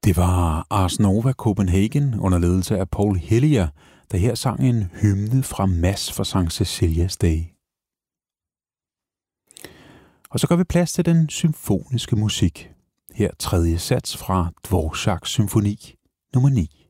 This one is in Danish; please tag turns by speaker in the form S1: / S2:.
S1: Det var Ars Nova Copenhagen under ledelse af Paul Hillier, der her sang en hymne fra Mads for Sankt Cecilias Day. Og så gør vi plads til den symfoniske musik. Her tredje sats fra Dvoraks symfoni nummer 9.